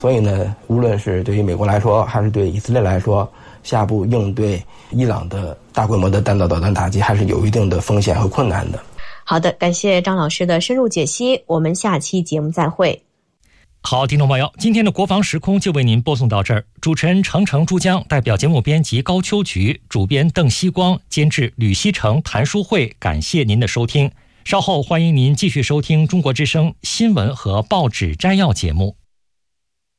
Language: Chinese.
所以呢，无论是对于美国来说，还是对以色列来说，下一步应对伊朗的大规模的弹道导弹打击，还是有一定的风险和困难的。 好的，感谢张老师的深入解析，我们下期节目再会。 好，听众朋友，今天的国防时空就为您播送到这儿。主持人程程、珠江，代表节目编辑高秋菊，主编邓希光，监制吕希成、谭书慧，感谢您的收听。稍后欢迎您继续收听中国之声新闻和报纸摘要节目。